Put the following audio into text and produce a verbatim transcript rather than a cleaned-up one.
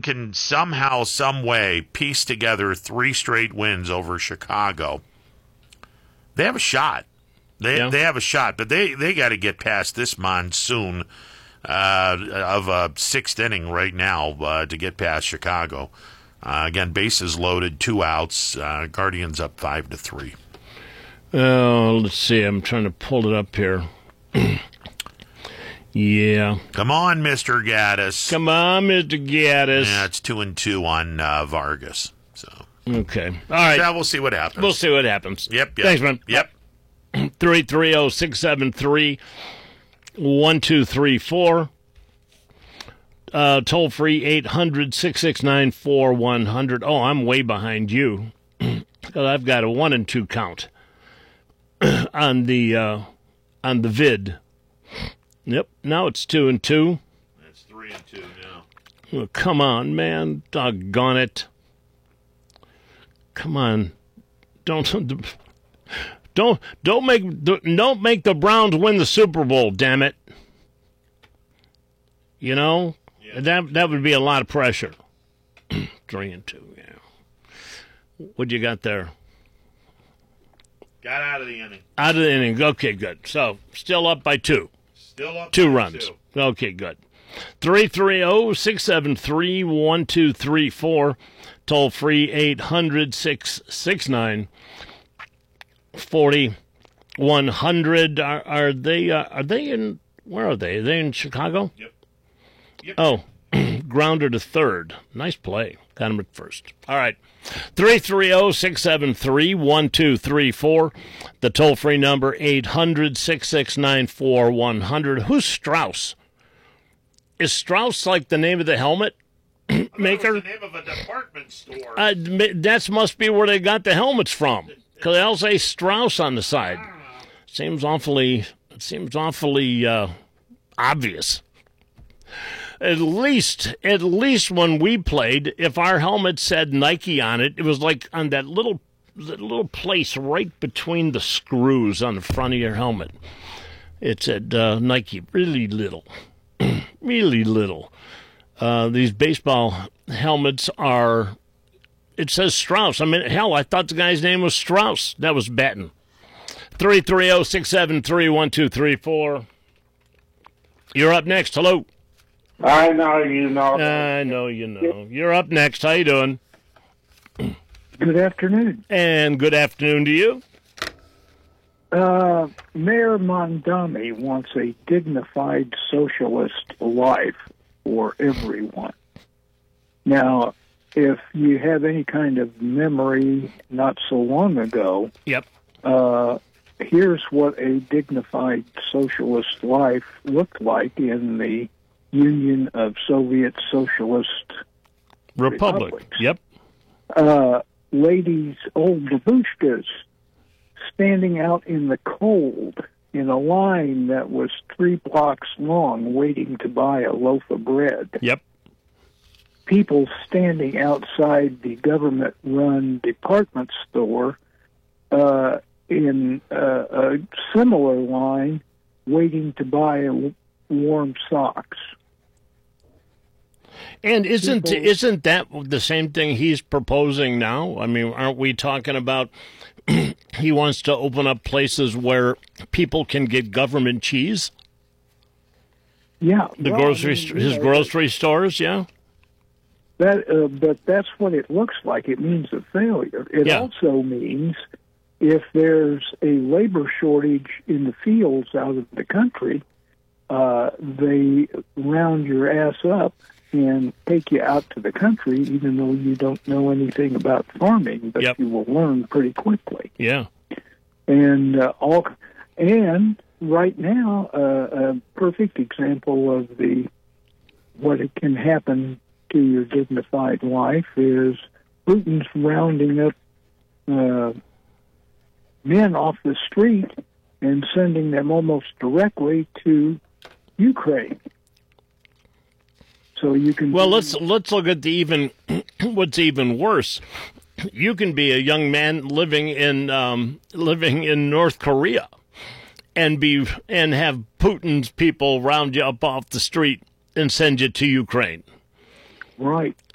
can somehow, some way piece together three straight wins over Chicago, they have a shot. They Yeah. they have a shot, but they, they got to get past this monsoon uh, of a sixth inning right now uh, to get past Chicago. Uh, again, bases loaded, two outs. Uh, Guardians up five to three. Oh, let's see. I'm trying to pull it up here. Yeah. Come on, Mister Gaddis. Come on, Mister Gaddis. Yeah, it's two and two on uh, Vargas. So Okay. All right. yeah, we'll see what happens. We'll see what happens. Yep. yep. Thanks, man. Yep. three three zero, six seven three, one two three four. Uh, toll free eight hundred, six six nine, four one zero zero. Oh, I'm way behind you because I've got a one and two count on the uh, on the vid. Yep. Now it's two and two. It's three and two now. Oh, come on, man. Doggone it. Come on. Don't don't don't make don't make the Browns win the Super Bowl, damn it. You know? Yeah. That that would be a lot of pressure. Three and two, yeah. What you got there? Got out of the inning. Out of the inning. Okay, good. So still up by two. Still up Two by runs. two. Okay, good. three three zero, six seven three, one two three four. Toll free eight hundred, six six nine, four one zero zero. Are, are they uh, are they in where are they? Are they in Chicago? Yep. Yep. Oh, grounder to third. Nice play. Got him at first. All right. three three zero, six seven three, one two three four. The toll-free number, eight hundred, six six nine, four one zero zero. Who's Strauss? Is Strauss like the name of the helmet maker? That was the name of a department store. Uh, that must be where they got the helmets from. Because they'll say Strauss on the side. Seems awfully, it seems awfully uh, obvious. At least, at least when we played, if our helmet said Nike on it, it was like on that little, that little place right between the screws on the front of your helmet. It said uh, Nike, really little, really little. Uh, these baseball helmets are, it says Strauss. I mean, hell, I thought the guy's name was Strauss. That was batting. three three zero, six seven three, one two three four. You're up next. Hello. I know you know. I know you know. You're up next. How you doing? Good afternoon. And good afternoon to you. Uh, Mayor Mondami wants a dignified socialist life for everyone. Now, if you have any kind of memory not so long ago, Yep. uh, here's what a dignified socialist life looked like in the Union of Soviet Socialist Republic. Republics. Yep. Uh, ladies, old babushkas, standing out in the cold in a line that was three blocks long waiting to buy a loaf of bread. Yep. People standing outside the government-run department store uh, in uh, a similar line waiting to buy warm socks. And isn't People- isn't that the same thing he's proposing now? I mean, aren't we talking about he wants to open up places where people can get government cheese? Yeah, The well, grocery, I mean, st- you his know, grocery stores, yeah. That, uh, but that's what it looks like. It means a failure. It Yeah. also means if there's a labor shortage in the fields out of the country, uh, they round your ass up and take you out to the country, even though you don't know anything about farming, but Yep. you will learn pretty quickly. Yeah. And uh, all, and right now, uh, a perfect example of the what it can happen to your dignified life is Putin's rounding up uh, men off the street and sending them almost directly to Ukraine. So you can Well, let's let's look at the even what's even worse. You can be a young man living in um, living in North Korea and be and have Putin's people round you up off the street and send you to Ukraine. right.